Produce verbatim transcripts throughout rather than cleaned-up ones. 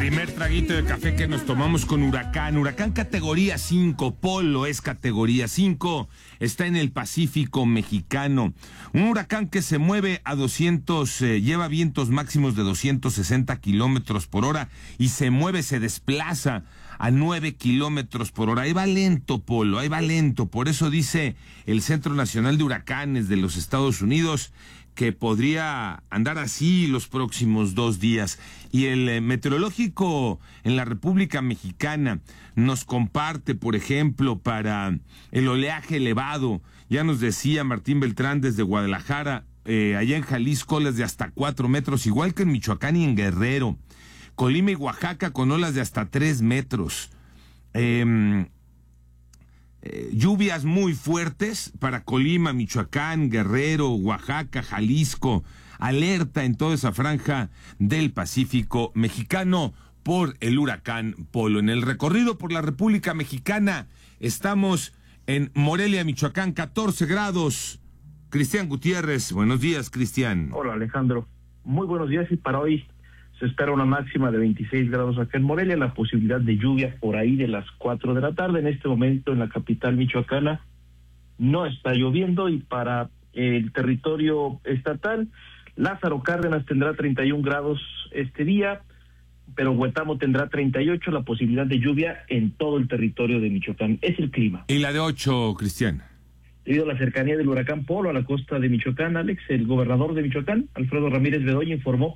Primer traguito de café que nos tomamos con Huracán. Huracán categoría cinco, Polo es categoría cinco, está en el Pacífico mexicano. Un huracán que se mueve a doscientos, eh, lleva vientos máximos de doscientos sesenta kilómetros por hora y se mueve, se desplaza a nueve kilómetros por hora. Ahí va lento, Polo, ahí va lento. Por eso dice el Centro Nacional de Huracanes de los Estados Unidos que podría andar así los próximos dos días. Y el eh, meteorológico en la República Mexicana nos comparte, por ejemplo, para el oleaje elevado. Ya nos decía Martín Beltrán desde Guadalajara, eh, allá en Jalisco, olas de hasta cuatro metros, igual que en Michoacán y en Guerrero. Colima y Oaxaca con olas de hasta tres metros. Eh, Eh, lluvias muy fuertes para Colima, Michoacán, Guerrero, Oaxaca, Jalisco. Alerta en toda esa franja del Pacífico mexicano por el huracán Polo. En el recorrido por la República Mexicana estamos en Morelia, Michoacán, catorce grados. Cristian Gutiérrez, buenos días, Cristian. Hola, Alejandro. Muy buenos días, y para hoy se espera una máxima de veintiséis grados acá en Morelia, la posibilidad de lluvia por ahí de las cuatro de la tarde. En este momento en la capital michoacana no está lloviendo, y para el territorio estatal, Lázaro Cárdenas tendrá treinta y un grados este día, pero Huetamo tendrá treinta y ocho, la posibilidad de lluvia en todo el territorio de Michoacán. Es el clima. ¿Y la de ocho, Cristian? Debido a la cercanía del huracán Polo a la costa de Michoacán, Alex, el gobernador de Michoacán, Alfredo Ramírez Bedoya, informó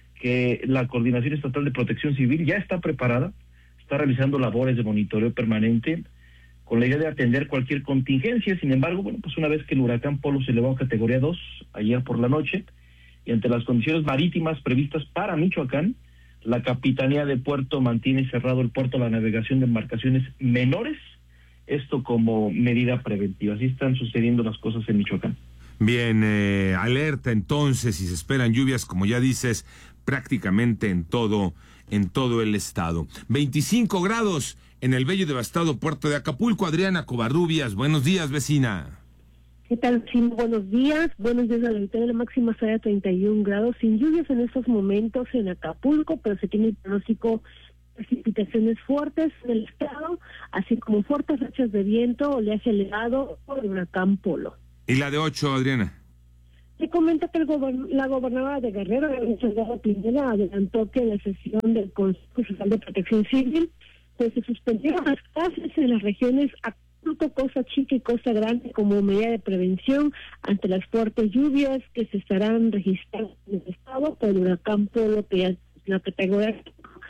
que la Coordinación Estatal de Protección Civil ya está preparada, está realizando labores de monitoreo permanente con la idea de atender cualquier contingencia. Sin embargo, bueno, pues una vez que el huracán Polo se elevó a categoría dos ayer por la noche, y ante las condiciones marítimas previstas para Michoacán, la Capitanía de Puerto mantiene cerrado el puerto a la navegación de embarcaciones menores, esto como medida preventiva. Así están sucediendo las cosas en Michoacán. Bien, eh, alerta entonces, y se esperan lluvias, como ya dices, prácticamente en todo, en todo el estado. veinticinco grados en el bello y devastado puerto de Acapulco. Adriana Covarrubias, buenos días, vecina. ¿Qué tal? Sí, buenos días. Buenos días. La mitad de la máxima está a treinta y un grados, sin lluvias en estos momentos en Acapulco, pero se tiene el pronóstico de precipitaciones fuertes en el estado, así como fuertes rachas de viento, oleaje elevado por el huracán Polo. ¿Y la de ocho, Adriana? Se comenta que el gobern- la gobernadora de Guerrero, Elizabeth Pineda, adelantó que en la sesión del Consejo Estatal de Protección Civil, pues se suspendieron las clases en las regiones Acapulco, Costa Chica y Costa Grande como medida de prevención ante las fuertes lluvias que se estarán registrando en el estado por el huracán Polo, que ya es la categoría.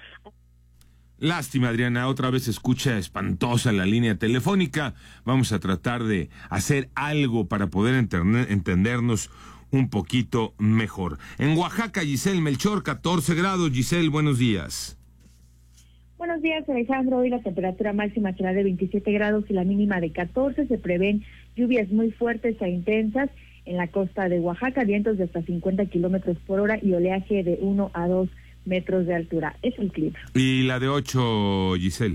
Lástima, Adriana, otra vez se escucha espantosa la línea telefónica. Vamos a tratar de hacer algo para poder enterne- entendernos un poquito mejor. En Oaxaca, Giselle Melchor, catorce grados. Giselle, buenos días. Buenos días, Alejandro. Hoy la temperatura máxima será de veintisiete grados y la mínima de catorce. Se prevén lluvias muy fuertes e intensas en la costa de Oaxaca, vientos de hasta cincuenta kilómetros por hora y oleaje de uno a dos metros de altura. Es el clima. ¿Y la de ocho, Giselle?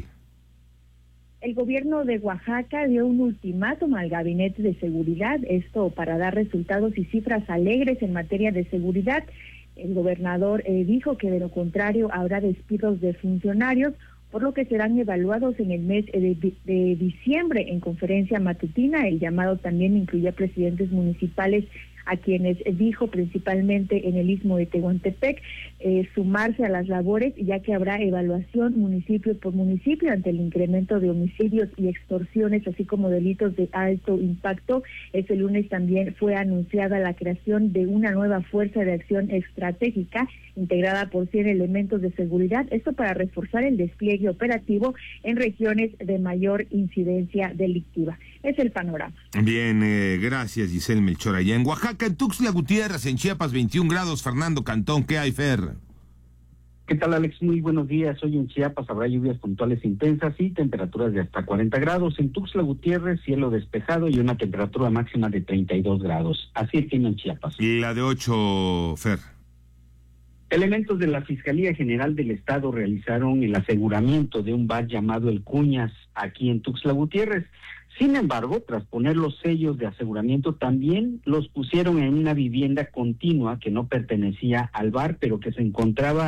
El gobierno de Oaxaca dio un ultimátum al Gabinete de Seguridad, esto para dar resultados y cifras alegres en materia de seguridad. El gobernador eh, dijo que de lo contrario habrá despidos de funcionarios, por lo que serán evaluados en el mes de, de diciembre en conferencia matutina. El llamado también incluye a presidentes municipales, a quienes dijo principalmente en el Istmo de Tehuantepec, eh, sumarse a las labores, ya que habrá evaluación municipio por municipio ante el incremento de homicidios y extorsiones, así como delitos de alto impacto. Este lunes también fue anunciada la creación de una nueva fuerza de acción estratégica integrada por cien elementos de seguridad, esto para reforzar el despliegue operativo en regiones de mayor incidencia delictiva. Es el panorama. Bien, eh, gracias, Giselle Melchor. Allá en Oaxaca, en Tuxtla Gutiérrez, en Chiapas, veintiún grados. Fernando Cantón, ¿qué hay, Fer? ¿Qué tal, Alex? Muy buenos días. Hoy en Chiapas habrá lluvias puntuales intensas y temperaturas de hasta cuarenta grados. En Tuxtla Gutiérrez, cielo despejado y una temperatura máxima de treinta y dos grados. Así es que en Chiapas. ¿Y la de ocho, Fer? Elementos de la Fiscalía General del Estado realizaron el aseguramiento de un bar llamado El Cuñas, aquí en Tuxtla Gutiérrez. Sin embargo, tras poner los sellos de aseguramiento, también los pusieron en una vivienda continua que no pertenecía al bar, pero que se encontraba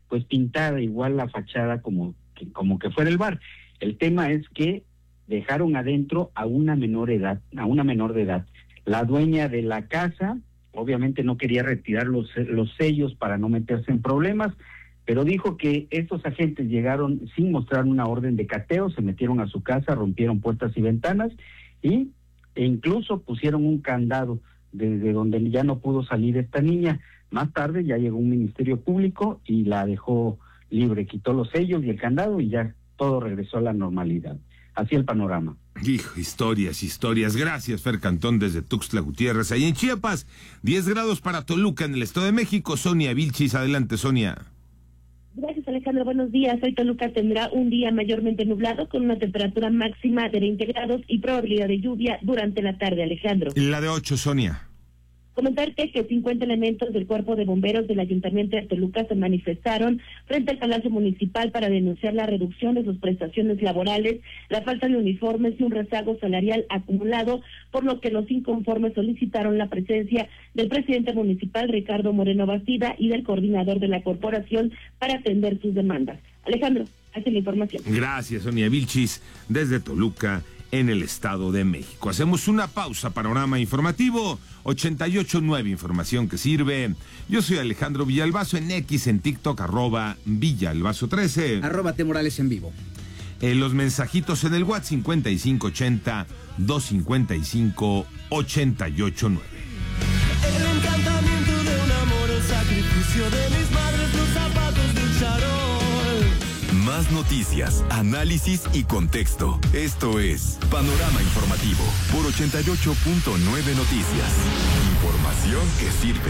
pues pintada igual la fachada como que, como que fuera el bar. El tema es que dejaron adentro a una menor edad, a una menor de edad. La dueña de la casa obviamente no quería retirar los, los sellos para no meterse en problemas, pero dijo que estos agentes llegaron sin mostrar una orden de cateo, se metieron a su casa, rompieron puertas y ventanas y e incluso pusieron un candado desde donde ya no pudo salir esta niña. Más tarde ya llegó un ministerio público y la dejó libre, quitó los sellos y el candado y ya todo regresó a la normalidad. Así el panorama. Hijo, historias, historias. Gracias, Fer Cantón, desde Tuxtla Gutiérrez. Ahí en Chiapas, diez grados para Toluca, en el Estado de México. Sonia Vilchis, adelante, Sonia. Gracias, Alejandro. Buenos días. Hoy Toluca tendrá un día mayormente nublado con una temperatura máxima de veinte grados y probabilidad de lluvia durante la tarde, Alejandro. La de ocho, Sonia. Comentarte que cincuenta elementos del Cuerpo de Bomberos del Ayuntamiento de Toluca se manifestaron frente al Palacio Municipal para denunciar la reducción de sus prestaciones laborales, la falta de uniformes y un rezago salarial acumulado, por lo que los inconformes solicitaron la presencia del presidente municipal Ricardo Moreno Bastida y del coordinador de la corporación para atender sus demandas. Alejandro, hace la información. Gracias, Sonia Vilchis, desde Toluca, en el Estado de México. Hacemos una pausa, panorama informativo, ochenta y ocho punto nueve, información que sirve. Yo soy Alejandro Villalbazo, en X, en TikTok, arroba Villalbazo trece. Arroba T Morales en vivo. Eh, los mensajitos en el WhatsApp cincuenta y cinco ochenta, doscientos cincuenta y cinco, ochenta y ocho nueve. El encantamiento de un amor, el sacrificio de mis madres, los zapatos del charol. Más noticias, análisis y contexto. Esto es Panorama Informativo por ochenta y ocho punto nueve Noticias. Información que sirve.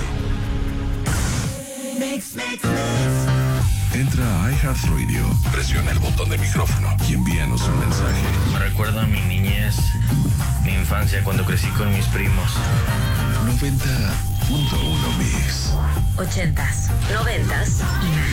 Mix, mix, mix. Entra a iHeartRadio, presiona el botón de micrófono y envíanos un mensaje. Me recuerda a mi niñez, mi infancia cuando crecí con mis primos. noventa punto uno Mix. Ochentas, noventas y más.